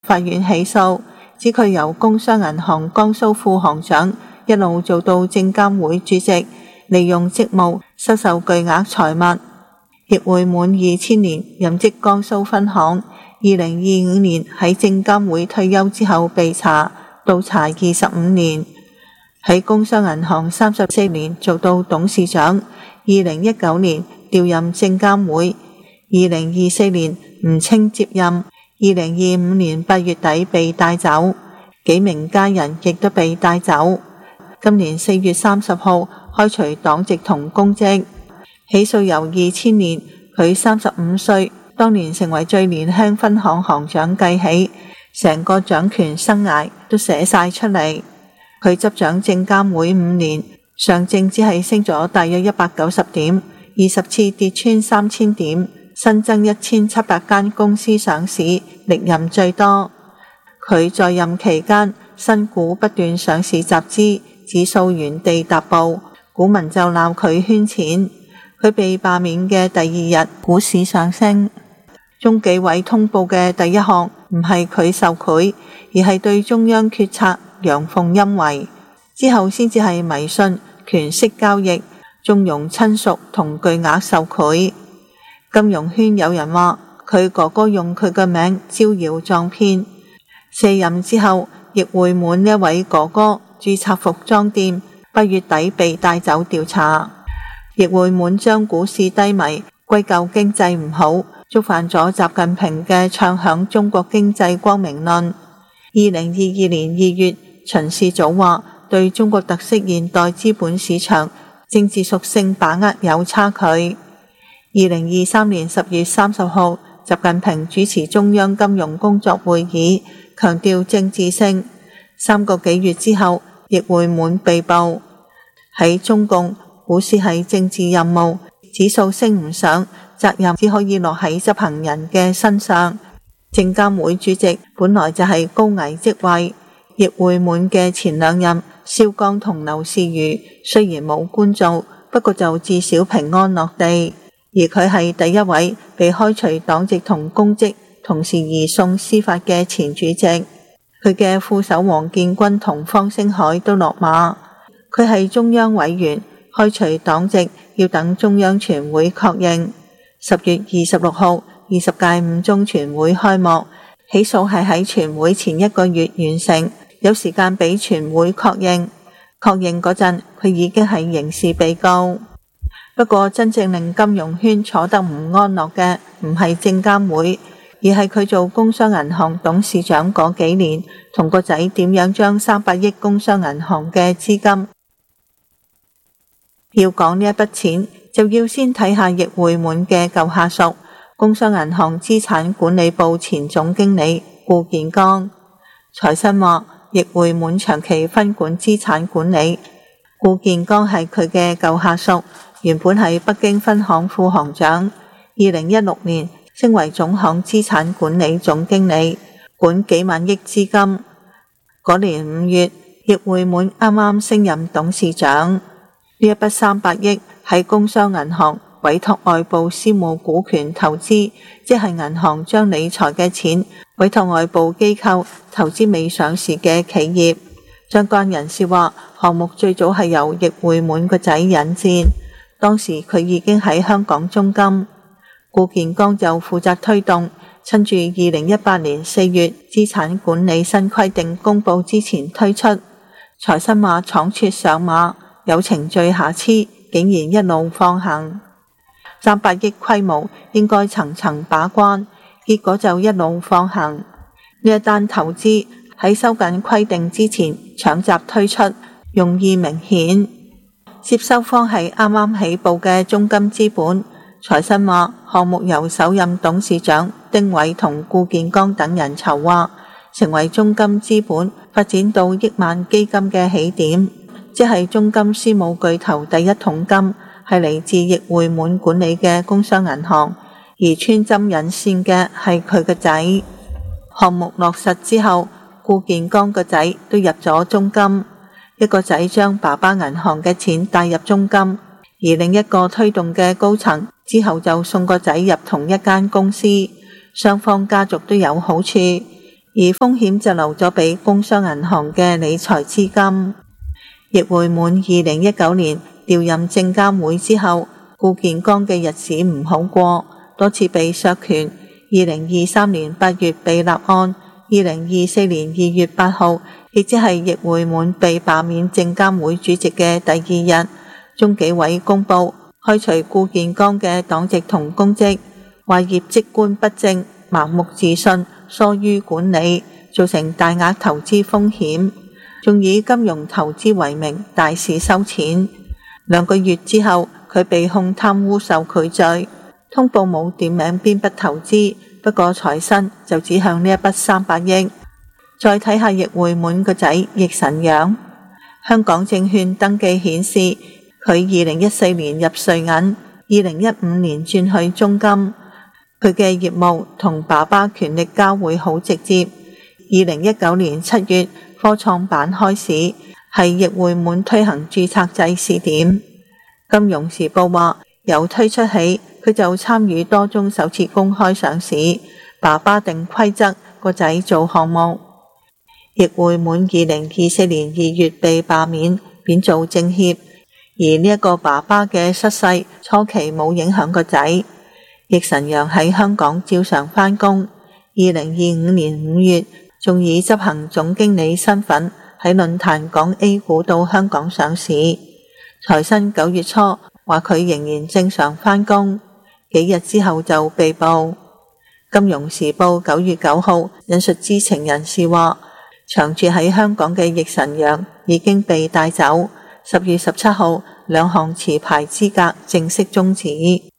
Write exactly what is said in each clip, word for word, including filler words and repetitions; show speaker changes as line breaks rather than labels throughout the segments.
法院起訴，指佢由工商銀行江蘇副行長一路做到證監會主席，利用職務收受巨額財物。易會滿二千年任職江蘇分行，二零二五年喺證監會退休之後被查，倒查二十五年。喺工商銀行三十四年做到董事長，二零一九年調任證監會，二零二四年吳清接任，二零二五年八月底被帶走，幾名家人亦都被帶走。今年四月三十號開除黨籍同公職。起訴由二千年佢三十五歲，當年成為最年輕分行行長計起，成個掌權生涯都寫晒出嚟。佢執掌證監會五年，上證只係升咗大約一百九十點，二十次跌穿三千點，新增一千七百間公司上市，歷任最多。佢在任期間，新股不斷上市集資，指數原地踏步，股民就鬧佢圈錢。佢被罷免嘅第二日，股市上升。中紀委通報嘅第一項唔係佢受賄，而係對中央決策陽奉陰違，之後先至係迷信權色交易，縱容親屬同巨額受賄。金融圈有人話佢哥哥用佢嘅名招搖撞騙。卸任之後，易會滿呢位哥哥註冊服裝店，八月底被帶走調查。易會滿將股市低迷歸咎經濟唔好，觸犯咗習近平嘅唱響中國經濟光明論。二零二二年二月，巡視組話對中國特色現代資本市場政治屬性把握有差距。二零二三年十月三十號，習近平主持中央金融工作會議，強調政治性。三個幾月之後，易會滿被捕。喺中共，股市係政治任務，指數升唔上，責任只可以落喺執行人嘅身上。證監會主席本來就係高危職位，易會滿嘅前兩任肖鋼同劉士余雖然冇官做，不過就至少平安落地。而佢係第一位被開除黨籍同公職，同時移送司法嘅前主席。佢嘅副手王建軍同方星海都落馬。佢係中央委員，開除黨籍要等中央全會確認。十月二十六號，二十屆五中全會開幕，起訴係喺全會前一個月完成，有時間俾全會確認。確認嗰陣，佢已經係刑事被告。不過真正令金融圈坐得唔安樂嘅，唔係證監會，而係佢做工商銀行董事長嗰幾年，同個仔點樣將三百億工商銀行嘅資金。要講呢一筆錢，就要先睇下易會滿嘅舊下屬，工商銀行資產管理部前總經理顧建剛。財新話，易會滿長期分管資產管理，顧建剛係佢嘅舊下屬，原本係北京分行副行長，二零一六年升為總行資產管理總經理，管幾萬億資金。嗰年五月，易會滿啱啱升任董事長。呢一筆三百億喺工商銀行委託外部私募股權投資，即係銀行將理財嘅錢委託外部機構投資未上市嘅企業。相關人士話，項目最早係由易會滿個仔引薦，當時佢已經喺香港中金。顧建剛就負責推動，趁住二零一八年四月資產管理新規定公布之前推出。財新話倉促上馬，有程序瑕疵，竟然一路放行。三百億規模應該層層把關，結果就一路放行。呢一單投資喺收緊規定之前搶閘推出，用意明顯。接收方係啱啱起步嘅中金資本。財新話，項目由首任董事長丁偉同顧建剛等人籌劃，成為中金資本發展到億萬基金嘅起點。即係中金私募巨頭第一桶金，係嚟自易會滿管理嘅工商銀行，而穿針引線嘅係佢個仔。項目落實之後，顧建剛個仔都入咗中金，一個仔將爸爸銀行嘅錢帶入中金，而另一個推動嘅高層之後就送個仔入同一間公司，雙方家族都有好處。 而風險就留咗俾工商銀行嘅理財資金。易會滿二零一九年調任證監會之後，顧建剛嘅日子唔好過，多次被削權。二零二三年八月被立案，二零二四年二月八號，亦即係易會滿被罷免證監會主席嘅第二日，中紀委公布開除顧建剛嘅黨籍同公職，話業績觀不正、盲目自信、疏於管理，造成大額投資風險，仲以金融投資為名大肆收錢。兩個月之後，佢被控貪污受賄罪，通報冇點名邊筆投資，不過財新就指向呢一筆三百億。再睇下易會滿個仔易神陽，香港證券登記顯示佢二零一四年入瑞銀，二零一五年轉去中金，佢嘅業務同爸爸權力交匯好直接。二零一九年七月科創板開市，係易會滿推行註冊制試點。金融時報話，由推出起，佢就參與多宗首次公開上市，爸爸定規則，個仔做項目。易會滿二零二四年二月被罷免，貶做政協，而呢一個爸爸嘅失勢初期冇影響個仔。易神陽喺香港照常返工，二零二五年五月仲以執行總經理身份喺論壇講 A 股到香港上市。財新九月初話佢仍然正常返工，幾日之後就被捕。金融時報九月九號引述知情人士話，長住喺香港嘅易神陽已經被帶走。十月十七號，兩項持牌資格正式終止。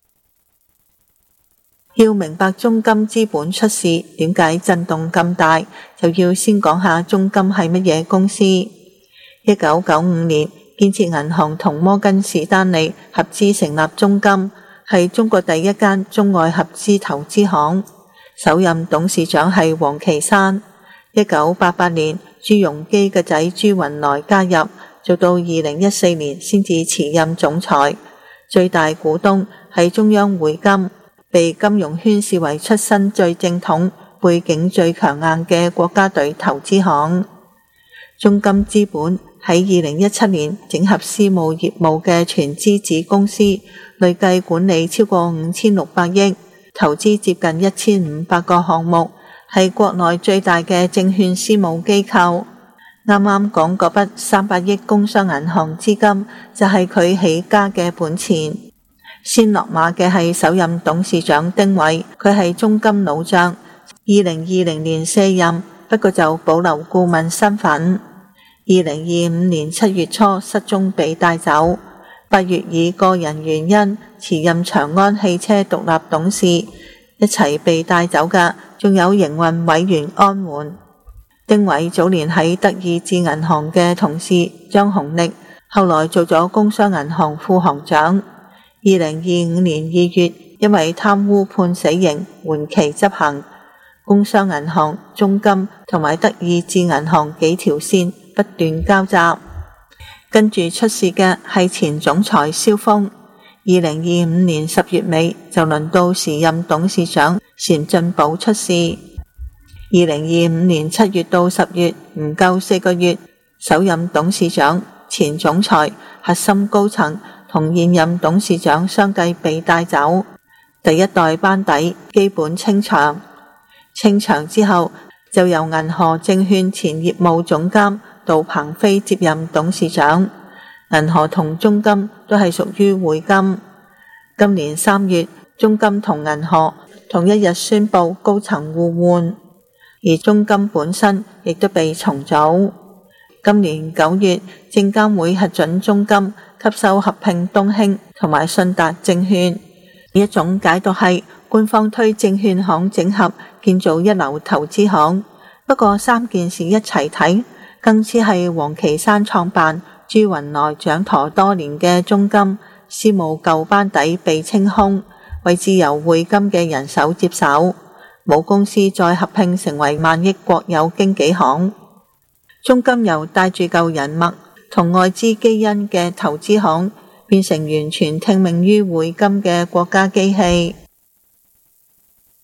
要明白中金資本出事點解震動咁大，就要先講下中金係乜嘢公司。一九九五年，建設銀行同摩根士丹利合資成立中金，係中國第一間中外合資投資行。首任董事長係王岐山。一九八八年，朱鎔基嘅仔朱雲來加入，做到二零一四年先至辭任總裁。最大股東係中央匯金，被金融圈視為出身最正統、背景最強硬嘅國家隊投資行。中金資本喺二零一七年整合私募業務嘅全資子公司，累計管理超過五千六百億，投資接近一千五百個項目，係國內最大嘅證券私募機構。啱啱講嗰筆三百億工商銀行資金就係佢起家嘅本錢。先落馬嘅係首任董事長丁偉，佢係中金老將，二零二零年卸任，不過就保留顧問身份。二零二五年七月初失蹤被帶走，八月以個人原因辭任長安汽車獨立董事，一齊被帶走嘅仲有營運委員安援。丁偉早年喺德意志銀行嘅同事張紅力，後來做咗工商銀行副行長。二零二五年二月因為貪污判死刑，緩期執行。工商銀行、中金同埋德意志銀行幾條線不斷交集。跟住出事嘅係前總裁蕭峰。二零二五年十月尾就輪到時任董事長錢進寶出事。二零二五年七月到十月唔夠四個月，首任董事長、前總裁、核心高層同現任董事長相繼被帶走，第一代班底基本清場。清場之後，就由銀河證券前業務總監杜鵬飛接任董事長。銀河同中金都係屬於匯金。今年三月，中金同銀河同一日宣布高層互換，而中金本身亦都被重組。今年九月，證監會核准中金吸收合併東興同埋信達證券。一種解讀係官方推證券行整合，建造一流投資行。不過三件事一齊睇，更似係王岐山創辦、朱雲來掌舵多年嘅中金私募舊班底被清空，位置由匯金嘅人手接手，母公司再合併成為萬億國有經紀行。中金由帶住舊人脈同外資基因嘅投資行，變成完全聽命於匯金嘅國家機器。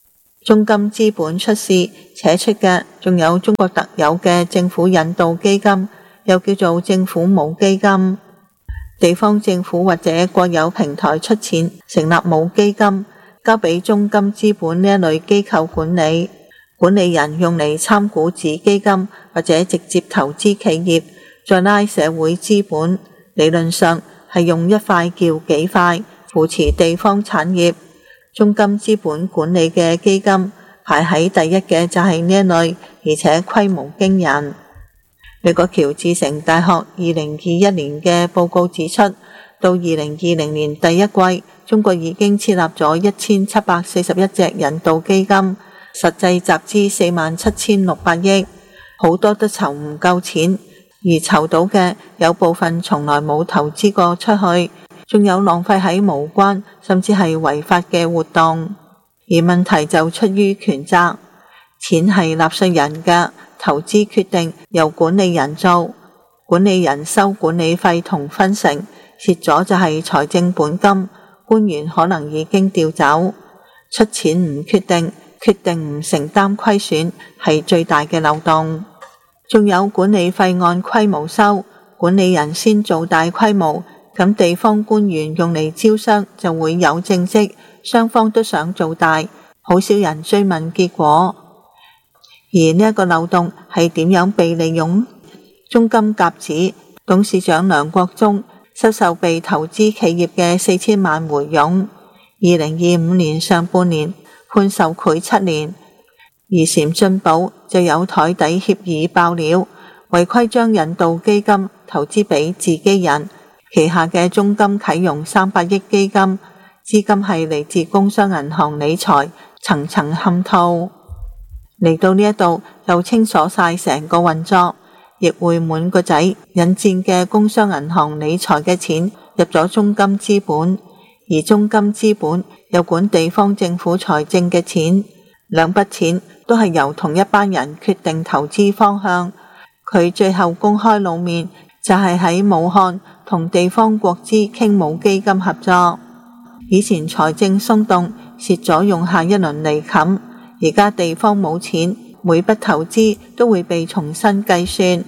中金資本出事扯出嘅仲有中國特有嘅政府引導基金，又叫做政府母基金。地方政府或者國有平台出錢成立母基金，交俾中金資本呢一類機構管理，管理人用嚟參股子基金或者直接投資企業，再拉社會資本，理論上係用一塊撬幾塊，扶持地方產業。中金資本管理嘅基金排喺第一嘅就係呢一類，而且規模驚人。美國喬治城大學二零二一年嘅報告指出，到二零二零年第一季，中國已經設立咗一千七百四十一隻引導基金，實際集資四萬七千六百億，好多都籌唔夠錢，而籌到嘅有部分從來冇投資過出去，仲有浪費喺無關甚至係違法嘅活動。而問題就出於權責，錢係納稅人嘅，投資決定由管理人做，管理人收管理費同分成，蝕咗就係財政本金，官員可能已經調走。出錢唔決定，決定唔承擔虧損，係最大嘅漏洞。仲有管理費按規模收，管理人先做大規模，咁地方官員用嚟招商就會有政績，雙方都想做大，好少人追問結果。而呢一個漏洞係點樣被利用？中金甲指董事長梁國忠收受被投資企業嘅四千萬回佣，二零二五年上半年判受賄七年。而禪進寶就有台底協議爆料，違規將引導基金投資俾自己人，旗下嘅中金啟用三百億基金，資金係嚟自工商銀行理財，層層嵌套。嚟到呢一度又清楚晒成個運作，易會滿個仔引薦嘅工商銀行理財嘅錢入咗中金資本，而中金資本又管地方政府財政嘅錢，兩筆錢都係由同一班人決定投資方向。佢最後公開露面就係喺武漢同地方國資傾母基金合作，以前財政鬆動蝕咗用下一輪嚟冚，而家地方冇錢，每筆投資都會被重新計算。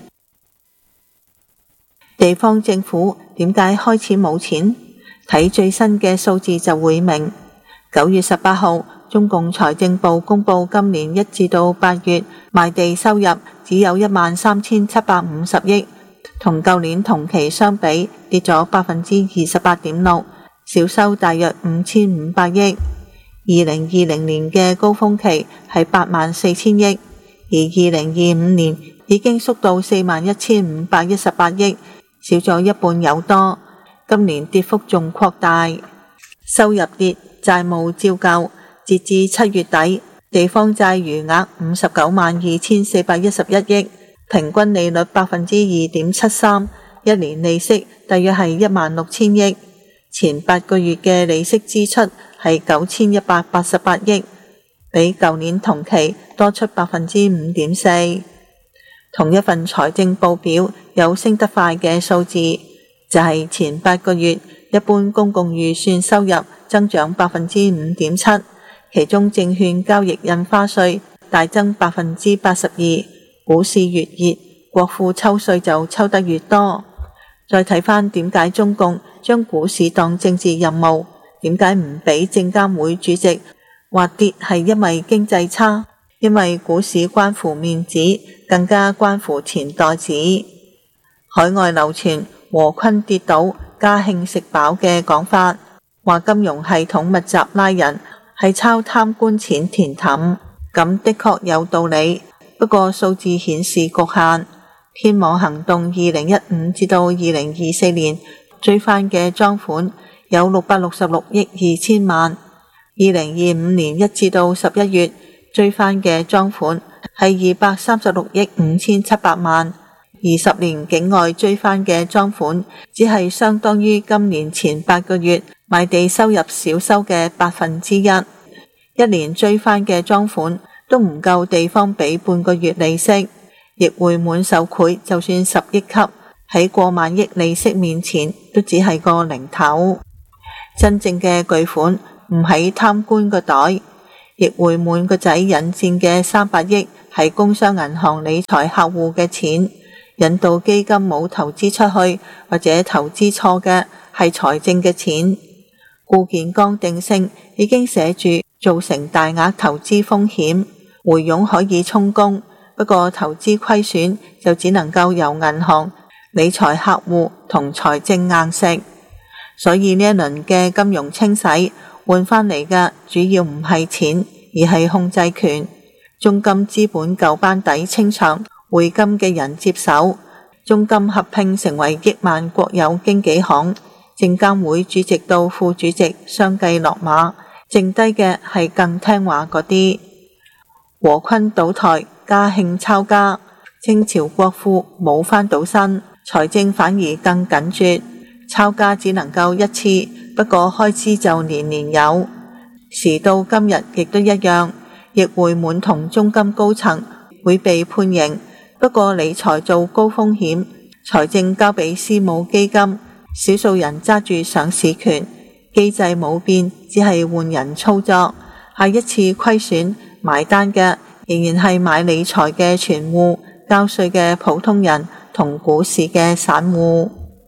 地方政府點解開始冇錢？睇最新嘅數字就會明。九月十八號，中共財政部公布今年一至到八月賣地收入只有一萬三千七百五十億，同舊年同期相比跌咗百分之二十八點六，少收大約五千五百億。二零二零年嘅高峰期係八萬四千億，而二零二五年已經縮到四萬一千五百一十八億，少咗一半有多。今年跌幅仲擴大，收入跌，債務照舊。截至七月底，地方債餘額五十九萬二千四百一十一億，平均利率百分之二點七三，一年利息大約係一萬六千億。前八個月嘅利息支出係九千一百八十八億，比舊年同期多出百分之五點四。同一份財政報表有升得快嘅數字，就係前八個月一般公共預算收入增長百分之五點七，其中證券交易印花稅大增百分之八十二，股市越熱，國庫抽稅就抽得越多。再睇翻點解中共將股市當政治任務，點解唔俾證監會主席話跌係因為經濟差，因為股市關乎面子，更加關乎錢袋子。海外流傳和坤跌倒嘉慶食飽嘅講法，話金融系統密集拉人係抄貪官錢填氹，咁的確有道理，不過數字顯示局限。天網行動二零一五至到二零二四年追翻嘅贓款有六百六十六億二千萬，二零二五年一至到十一月追翻嘅贓款係二百三十六億五千七百萬，二十年境外追翻嘅贓款只係相當於今年前八個月賣地收入少收嘅百分之一，一年追翻嘅贓款都唔夠地方俾半個月利息。亦會滿受賄，就算十億級喺過萬億利息面前都只係個零頭。真正嘅巨款唔喺貪官個袋， 易會滿個仔引薦嘅三百億係工商銀行理財客戶嘅錢，引導基金冇投資出去或者投資錯嘅係財政嘅錢。固件剛定性已經寫住造成大額投資風險，回傭可以充公，不過投資虧損就只能夠由銀行、理財客戶同財政硬食。所以呢一輪嘅金融清洗換返嚟嘅主要唔係錢，而係控制權。中金資本舊班底清場，匯金嘅人接手，中金合併成為億萬國有經紀行，證監會主席到副主席相繼落馬，剩低嘅係更聽話嗰啲。和坤倒台，嘉慶抄家，清朝國庫冇翻到身，財政反而更緊絀。抄家只能夠一次，不過開支就年年有。時到今日亦都一樣，易會滿同中金高層會被判刑，不過理財做高風險，財政交俾私募基金，少數人揸住上市權，機制冇變，只係換人操作。下一次虧損埋單嘅仍然係買理財嘅存戶、交稅嘅普通人同股市嘅散戶。